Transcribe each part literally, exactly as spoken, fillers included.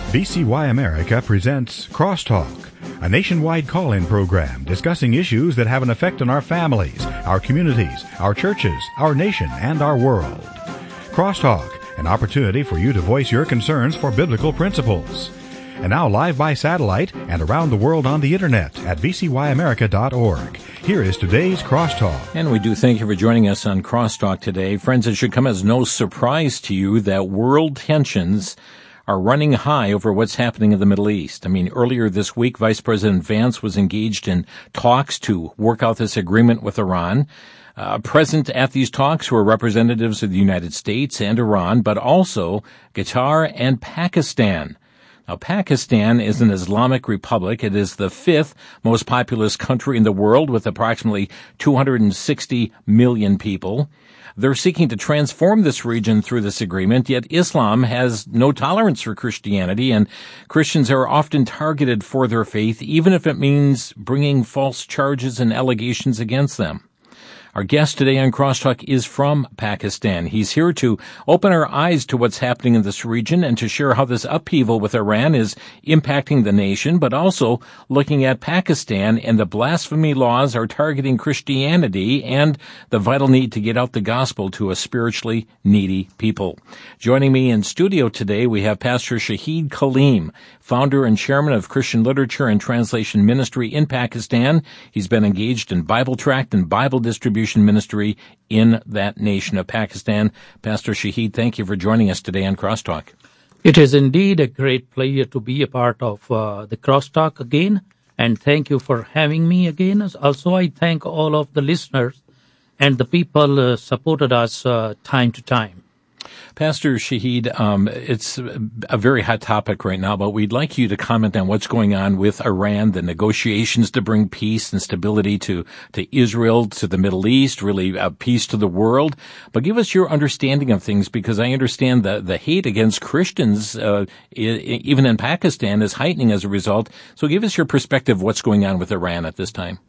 V C Y America presents Crosstalk, a nationwide call-in program discussing issues that have an effect on our families, our communities, our churches, our nation, and our world. Crosstalk, an opportunity for you to voice your concerns for biblical principles. And now live by satellite and around the world on the internet at v c y america dot org. Here is today's Crosstalk. And we do thank you for joining us on Crosstalk today. Friends, it should come as no surprise to you that world tensions are running high over what's happening in the Middle East. I mean, earlier this week, Vice President Vance was engaged in talks to work out this agreement with Iran. Uh, present at these talks were representatives of the United States and Iran, but also Qatar and Pakistan. Now, Pakistan is an Islamic republic. It is the fifth most populous country in the world with approximately two hundred sixty million people. They're seeking to transform this region through this agreement, yet Islam has no tolerance for Christianity, and Christians are often targeted for their faith, even if it means bringing false charges and allegations against them. Our guest today on Crosstalk is from Pakistan. He's here to open our eyes to what's happening in this region and to share how this upheaval with Iran is impacting the nation, but also looking at Pakistan and the blasphemy laws are targeting Christianity and the vital need to get out the gospel to a spiritually needy people. Joining me in studio today, we have Pastor Shahid Kaleem, founder and chairman of Christian Literature and Translation Ministry in Pakistan. He's been engaged in Bible tract and Bible distribution ministry in that nation of Pakistan. Pastor Shahid, thank you for joining us today on Crosstalk. It is indeed a great pleasure to be a part of uh, the Crosstalk again, and thank you for having me again. Also, I thank all of the listeners and the people uh, supported us uh, time to time. Pastor Shahid, um, it's a very hot topic right now, but we'd like you to comment on what's going on with Iran, the negotiations to bring peace and stability to, to Israel, to the Middle East, really uh, peace to the world. But give us your understanding of things, because I understand the, the hate against Christians, uh, I- even in Pakistan, is heightening as a result. So give us your perspective of what's going on with Iran at this time.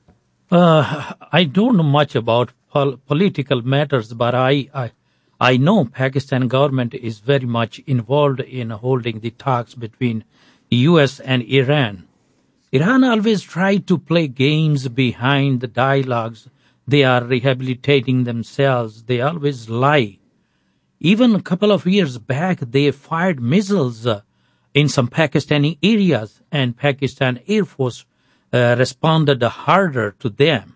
Uh, I don't know much about pol- political matters, but I, I I know Pakistan government is very much involved in holding the talks between U S and Iran. Iran always tried to play games behind the dialogues. They are rehabilitating themselves. They always lie. Even a couple of years back, they fired missiles uh, in some Pakistani areas, and Pakistan Air Force uh, responded harder to them.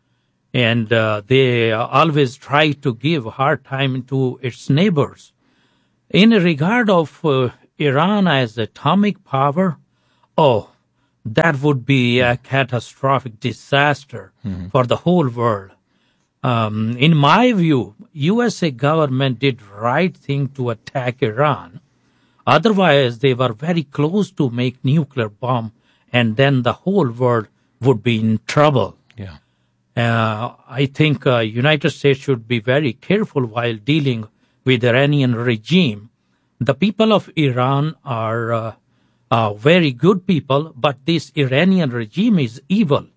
And uh, they always try to give hard time to its neighbors. In regard of uh, Iran as atomic power, oh, that would be a catastrophic disaster mm-hmm. for the whole world. Um, in my view, U S A government did right thing to attack Iran. Otherwise, they were very close to make nuclear bomb, and then the whole world would be in trouble. Yeah. Uh, I think uh, United States should be very careful while dealing with the Iranian regime. The people of Iran are uh, uh, very good people, but this Iranian regime is evil.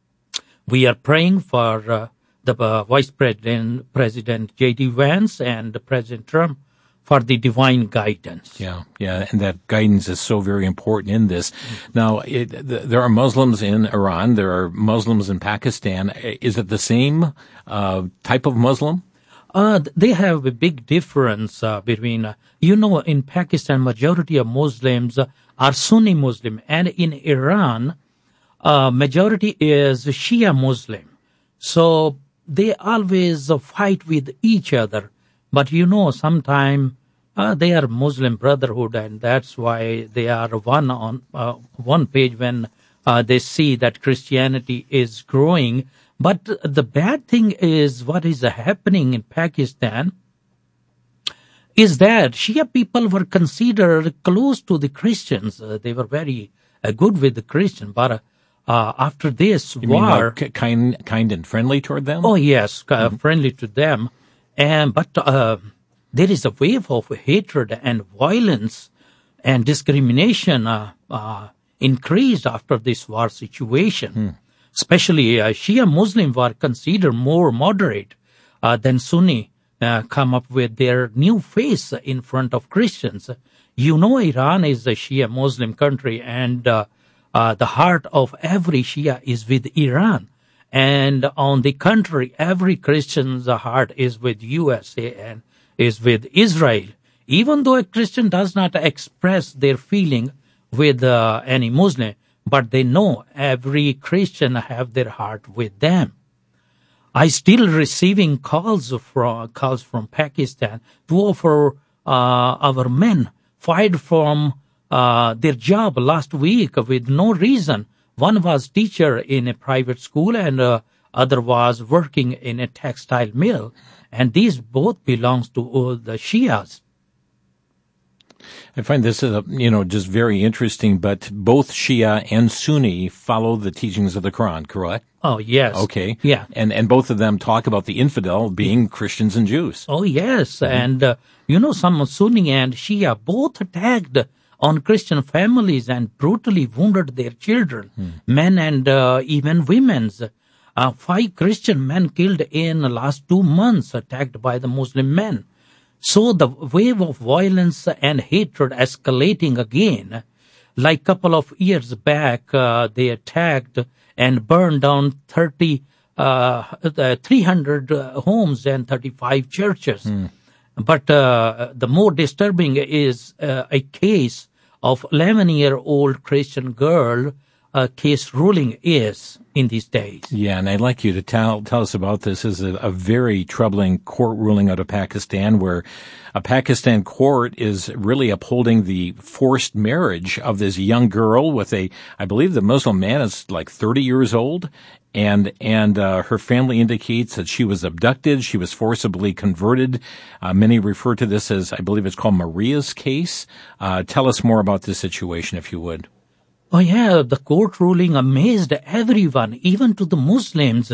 We are praying for uh, the uh, Vice President, President J D Vance and President Trump for the divine guidance. Yeah, yeah, and that guidance is so very important in this. Now, it, th- there are Muslims in Iran. There are Muslims in Pakistan. Is it the same uh, type of Muslim? Uh, they have a big difference uh, between, uh, you know, in Pakistan, majority of Muslims uh, are Sunni Muslim, and in Iran, uh, majority is Shia Muslim. So they always uh, fight with each other. But you know, sometimes uh, they are Muslim Brotherhood, and that's why they are one on uh, one page when uh, they see that Christianity is growing. But the bad thing is what is happening in Pakistan is that Shia people were considered close to the Christians. Uh, they were very uh, good with the Christian, but uh, after this you war, mean like kind, kind and friendly toward them. Oh yes, uh, mm-hmm. friendly to them. And, but, uh, there is a wave of hatred and violence and discrimination, uh, uh, increased after this war situation. Hmm. Especially, uh, Shia Muslims were considered more moderate, uh, than Sunni uh, come up with their new face in front of Christians. You know, Iran is a Shia Muslim country, and uh, uh, the heart of every Shia is with Iran. And on the contrary, every Christian's heart is with U S A and is with Israel. Even though a Christian does not express their feeling with uh, any Muslim, but they know every Christian have their heart with them. I still receiving calls from calls from Pakistan to offer uh, our men fired from uh, their job last week with no reason. One was teacher in a private school, and uh, other was working in a textile mill, and these both belongs to uh, the Shias. I find this, uh, you know, just very interesting, but both Shia and Sunni follow the teachings of the Quran, correct? Oh, yes. Okay. Yeah. And and both of them talk about the infidel being Christians and Jews. Oh, yes. Mm-hmm. And, uh, you know, some Sunni and Shia both attacked on Christian families and brutally wounded their children, hmm. men and uh, even women's. Uh, five Christian men killed in the last two months attacked by the Muslim men. So the wave of violence and hatred escalating again. Like a couple of years back, uh, they attacked and burned down thirty, uh, three hundred uh, homes and thirty-five churches. Mm. But uh, the more disturbing is uh, a case of eleven-year-old Christian girl uh, case ruling is in these days. Yeah, and I'd like you to tell tell us about this. This is a, a very troubling court ruling out of Pakistan, where a Pakistan court is really upholding the forced marriage of this young girl with a, I believe the Muslim man is like thirty years old, and and uh, her family indicates that she was abducted, she was forcibly converted. Uh, many refer to this as, I believe it's called Maria's case. Uh, tell us more about this situation, if you would. Oh, yeah, the court ruling amazed everyone, even to the Muslims.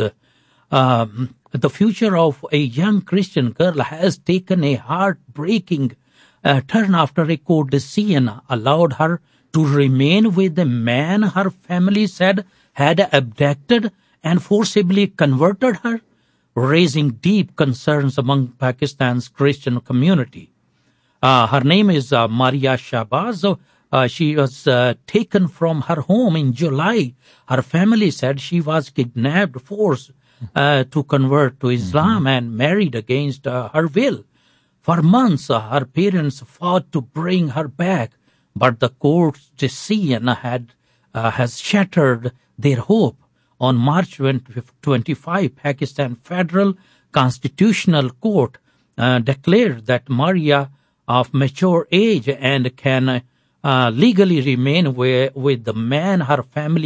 Um, the future of a young Christian girl has taken a heartbreaking uh, turn after a court decision allowed her to remain with the man her family said had abducted and forcibly converted her, raising deep concerns among Pakistan's Christian community. Uh, her name is uh, Maria Shahbaz. Uh, she was uh, taken from her home in July. Her family said she was kidnapped, forced uh, to convert to Islam, mm-hmm. and married against uh, her will. For months, uh, her parents fought to bring her back, but the court's decision had uh, has shattered their hope. On March twenty-fifth, Pakistan Federal Constitutional Court uh, declared that Maria, of mature age and can uh, legally remain with, with the man her family